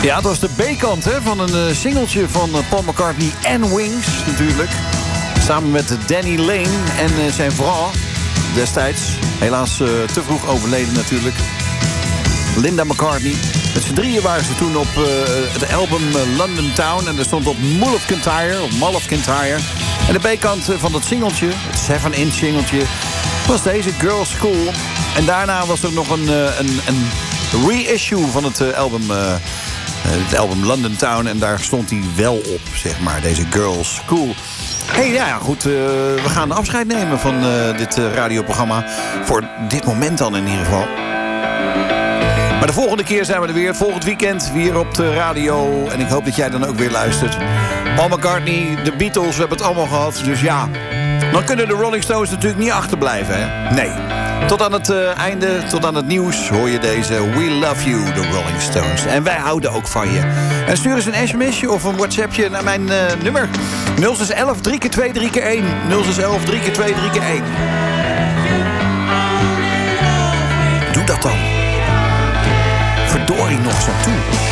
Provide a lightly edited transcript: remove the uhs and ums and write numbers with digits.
Ja, dat was de B-kant van een singeltje van Paul McCartney en Wings natuurlijk. Samen met Danny Lane en zijn vrouw destijds. Helaas te vroeg overleden natuurlijk. Linda McCartney. Met z'n drieën waren ze toen op het album London Town. En daar stond op Mull of Kintyre. En de B-kant van dat singeltje, het 7-inch singeltje, was deze Girls School. En daarna was er nog een reissue van het album London Town. En daar stond hij wel op, zeg maar, deze Girls School. Hey, ja, goed, we gaan afscheid nemen van dit radioprogramma. Voor dit moment dan in ieder geval. Maar de volgende keer zijn we er weer. Volgend weekend weer op de radio. En ik hoop dat jij dan ook weer luistert. Paul McCartney, de Beatles, we hebben het allemaal gehad. Dus ja, dan kunnen de Rolling Stones natuurlijk niet achterblijven, hè? Nee. Tot aan het einde, tot aan het nieuws hoor je deze We Love You, de Rolling Stones. En wij houden ook van je. En stuur eens een sms'je of een WhatsAppje naar mijn nummer. 0611 3x2 3x1. 0611 3x2 3x1. Doe dat dan. Verdorie nog zo toe.